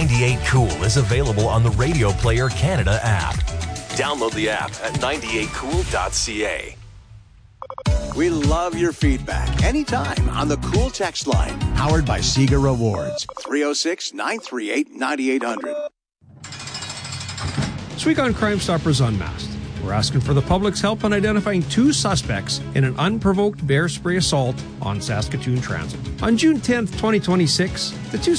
98 Cool is available on the Radio Player Canada app. Download the app at 98cool.ca. We love your feedback anytime on the Cool text line, powered by Sega Rewards. 306-938-9800. This week on Crime Stoppers Unmasked, we're asking for the public's help on identifying two suspects in an unprovoked bear spray assault on Saskatoon Transit. On June 10th, 2026, the two